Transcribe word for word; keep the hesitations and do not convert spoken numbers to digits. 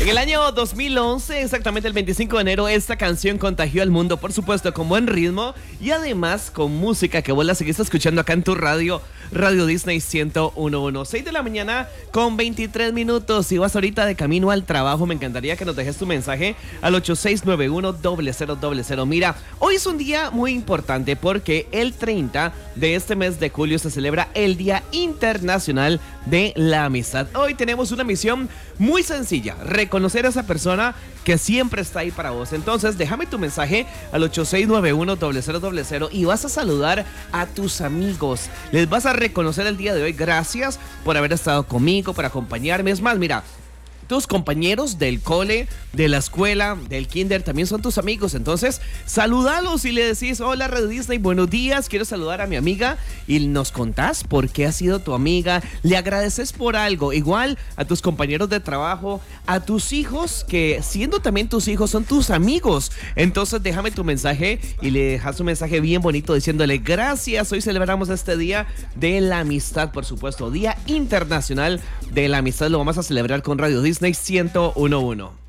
En el año dos mil once, exactamente el veinticinco de enero, esta canción contagió al mundo, por supuesto, con buen ritmo y además con música que vos la seguís escuchando acá en tu radio, Radio Disney ciento uno punto uno. seis de la mañana con veintitrés minutos. Si vas ahorita de camino al trabajo, me encantaría que nos dejes tu mensaje al ocho seis nueve uno cero cero cero cero. Mira, hoy es un día muy importante porque el treinta de este mes de julio se celebra el Día Internacional de la Amistad. Hoy tenemos una misión muy sencilla: reconocer a esa persona que siempre está ahí para vos. Entonces, déjame tu mensaje al ocho seis nueve uno cero cero cero cero y vas a saludar a tus amigos. Les vas a reconocer el día de hoy. Gracias por haber estado conmigo, por acompañarme. Es más, mira, tus compañeros del cole, de la escuela, del kinder, también son tus amigos. Entonces, saludalos y le decís: hola, Radio Disney, buenos días, quiero saludar a mi amiga. Y nos contás por qué ha sido tu amiga. Le agradeces por algo. Igual a tus compañeros de trabajo, a tus hijos, que siendo también tus hijos, son tus amigos. Entonces, déjame tu mensaje y le dejas un mensaje bien bonito diciéndole: gracias, hoy celebramos este Día de la Amistad, por supuesto, Día Internacional de la Amistad. Lo vamos a celebrar con Radio Disney ciento uno punto uno.